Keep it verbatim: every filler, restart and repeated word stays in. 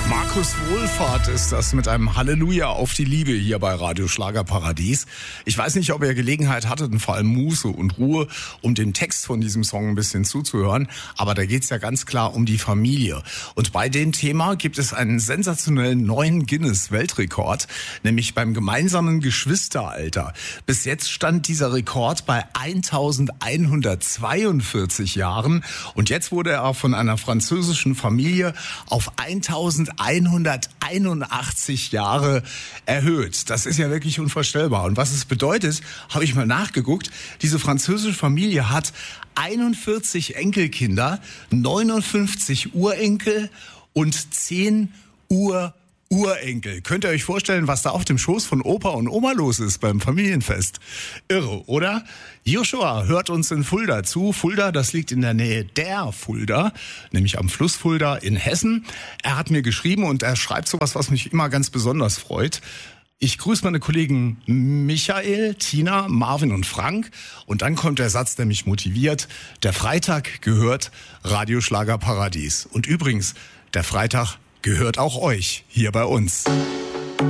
Markus Wohlfahrt ist das mit einem Halleluja auf die Liebe hier bei Radio Schlagerparadies. Ich weiß nicht, ob ihr Gelegenheit hattet und vor allem Muße und Ruhe, um dem Text von diesem Song ein bisschen zuzuhören. Aber da geht's ja ganz klar um die Familie. Und bei dem Thema gibt es einen sensationellen neuen Guinness-Weltrekord, nämlich beim gemeinsamen Geschwisteralter. Bis jetzt stand dieser Rekord bei eintausendeinhundertzweiundvierzig Jahren und jetzt wurde er von einer französischen Familie auf eintausendeinhunderteinundachtzig Jahre erhöht. Das ist ja wirklich unvorstellbar. Und was es bedeutet, habe ich mal nachgeguckt. Diese französische Familie hat einundvierzig Enkelkinder, neunundfünfzig Urenkel und zehn Ur Urenkel. Könnt ihr euch vorstellen, was da auf dem Schoß von Opa und Oma los ist beim Familienfest? Irre, oder? Joshua hört uns in Fulda zu. Fulda, das liegt in der Nähe der Fulda, nämlich am Fluss Fulda in Hessen. Er hat mir geschrieben und er schreibt sowas, was mich immer ganz besonders freut. Ich grüße meine Kollegen Michael, Tina, Marvin und Frank. Und dann kommt der Satz, der mich motiviert. Der Freitag gehört Radio Schlagerparadies. Und übrigens, der Freitag gehört auch euch hier bei uns.